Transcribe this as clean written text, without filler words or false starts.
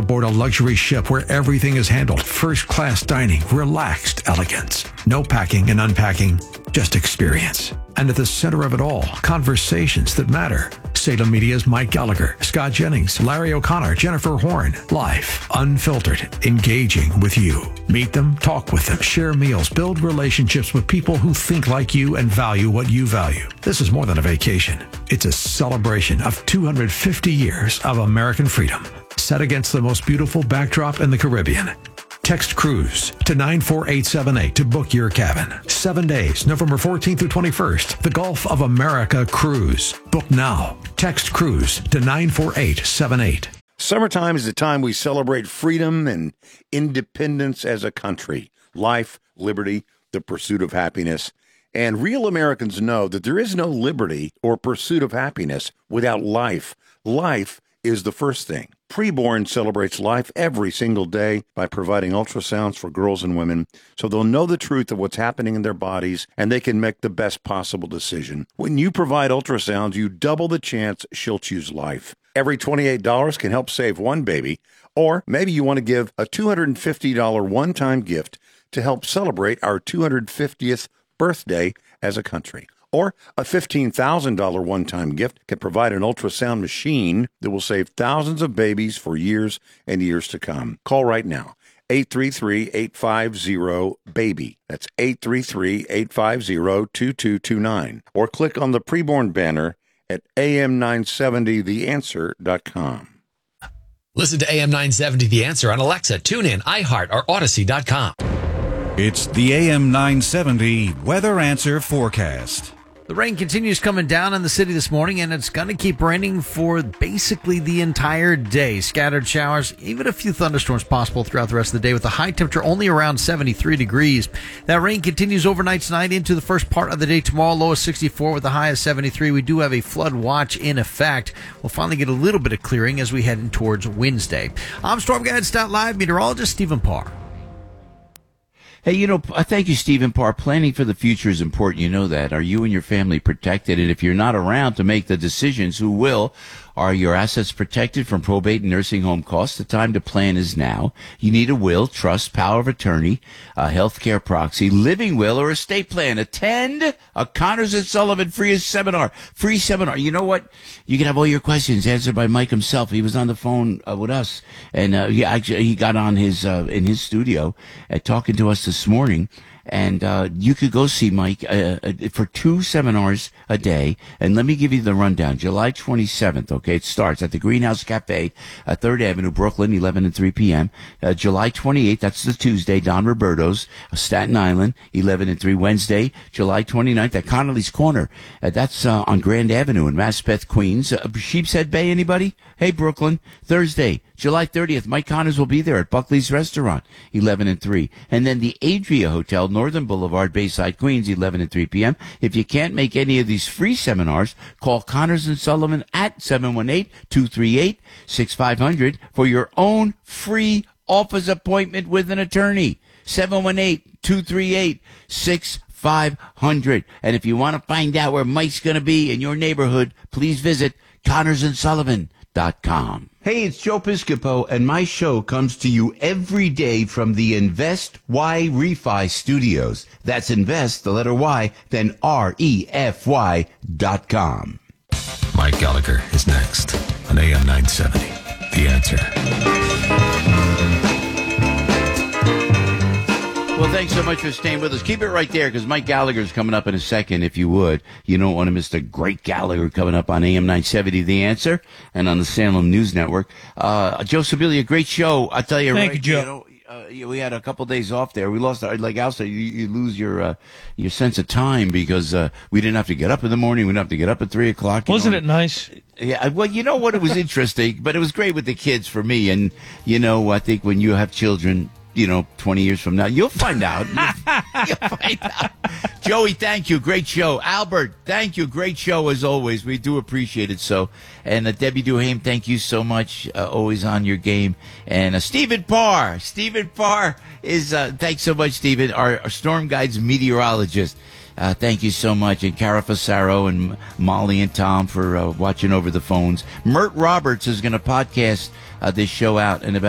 aboard a luxury ship where everything is handled first-class dining, relaxed elegance. No packing and unpacking, just experience. And at the center of it all, conversations that matter. Salem Media's Mike Gallagher, Scott Jennings, Larry O'Connor, Jennifer Horn. Life, unfiltered, engaging with you. Meet them, talk with them, share meals, build relationships with people who think like you and value what you value. This is more than a vacation. It's a celebration of 250 years of American freedom, set against the most beautiful backdrop in the Caribbean. Text cruise to 94878 to book your cabin. 7 days, November 14th through 21st. The Gulf of America Cruise. Book now. Text cruise to 94878. Summertime is the time we celebrate freedom and independence as a country. Life, liberty, the pursuit of happiness. And real Americans know that there is no liberty or pursuit of happiness without life. Life is the first thing. Preborn celebrates life every single day by providing ultrasounds for girls and women so they'll know the truth of what's happening in their bodies and they can make the best possible decision. When you provide ultrasounds, you double the chance she'll choose life. Every $28 can help save one baby, or maybe you want to give a $250 one-time gift to help celebrate our 250th birthday as a country. Or a $15,000 one-time gift can provide an ultrasound machine that will save thousands of babies for years and years to come. Call right now, 833-850-BABY. That's 833-850-2229. Or click on the preborn banner at am970theanswer.com. Listen to AM 970 The Answer on Alexa, TuneIn, iHeart, or Odyssey.com. It's the AM 970 Weather Answer Forecast. The rain continues coming down in the city this morning, and it's going to keep raining for basically the entire day. Scattered showers, even a few thunderstorms possible throughout the rest of the day, with the high temperature only around 73 degrees. That rain continues overnight tonight into the first part of the day tomorrow, low of 64 with the high of 73. We do have a flood watch in effect. We'll finally get a little bit of clearing as we head in towards Wednesday. I'm Storm Guide.live meteorologist Stephen Parr. Hey, thank you, Stephen Parr. Planning for the future is important. You know that. Are you and your family protected? And if you're not around to make the decisions, who will? Are your assets protected from probate and nursing home costs? The time to plan is now. You need a will, trust, power of attorney, a healthcare proxy, living will, or estate plan. Attend a Connors and Sullivan free seminar. Free seminar. You know what? You can have all your questions answered by Mike himself. He was on the phone with us, and he got on his in his studio talking to us this morning. And you could go see Mike for 2 seminars a day. And let me give you the rundown. July 27th, okay, it starts at the Greenhouse Cafe, 3rd Avenue, Brooklyn, 11 and 3 p.m. July 28th, that's the Tuesday, Don Roberto's, Staten Island, 11 and 3. Wednesday, July 29th, at Connolly's Corner. That's on Grand Avenue in Maspeth, Queens. Sheepshead Bay, anybody? Hey, Brooklyn. Thursday, July 30th, Mike Connors will be there at Buckley's Restaurant, 11 and 3. And then the Adria Hotel, Northern Boulevard, Bayside, Queens, 11 and 3 p.m. If you can't make any of these free seminars, call Connors and Sullivan at 718-238-6500 for your own free office appointment with an attorney. 718-238-6500. And if you want to find out where Mike's going to be in your neighborhood, please visit ConnorsandSullivan.com. Hey, it's Joe Piscopo, and my show comes to you every day from the Invest Y Refi Studios. That's Invest, the letter Y, then REFY.com. Mike Gallagher is next on AM 970. The Answer. Well, thanks so much for staying with us. Keep it right there, because Mike Gallagher's coming up in a second, if you would. You don't want to miss the great Gallagher coming up on AM 970, The Answer, and on the Salem News Network. Joe Sibilia, great show. I tell you, Thank you, Joe. We had a couple days off there. We lost, like Al said, you lose your sense of time, because we didn't have to get up in the morning. We didn't have to get up at 3 o'clock. Wasn't it nice? Yeah, well, you know what? It was interesting, but it was great with the kids for me. And, I think when you have children, 20 years from now, you'll find out. You'll find out. Joey, thank you. Great show. Albert, thank you. Great show as always. We do appreciate it so. And Debbie Duhame, thank you so much. Always on your game. And Stephen Parr. Stephen Parr is, thanks so much, Stephen, our Storm Guides meteorologist. Thank you so much. And Cara Fasaro and Molly and Tom for watching over the phones. Mert Roberts is going to podcast this show out in about